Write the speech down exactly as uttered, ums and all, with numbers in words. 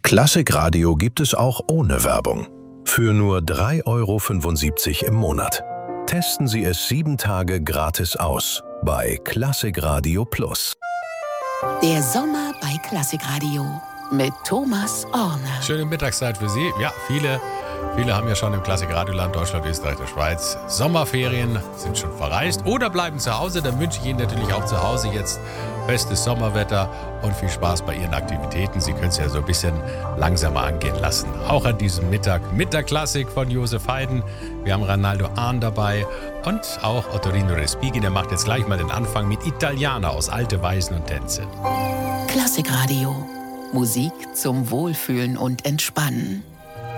Klassikradio gibt es auch ohne Werbung. Für nur drei Euro fünfundsiebzig im Monat. Testen Sie es sieben Tage gratis aus bei Klassikradio Plus. Der Sommer bei Klassikradio mit Thomas Orner. Schöne Mittagszeit für Sie. Ja, viele, viele haben ja schon im Klassikradioland Deutschland, Österreich, der Schweiz Sommerferien, sind schon verreist oder bleiben zu Hause. Dann wünsche ich Ihnen natürlich auch zu Hause jetzt bestes Sommerwetter und viel Spaß bei Ihren Aktivitäten. Sie können es ja so ein bisschen langsamer angehen lassen. Auch an diesem Mittag mit der Klassik von Josef Haydn. Wir haben Rinaldo Ahn dabei und auch Ottorino Respighi. Der macht jetzt gleich mal den Anfang mit Italiana aus Alte Weisen und Tänze. Klassikradio. Musik zum Wohlfühlen und Entspannen.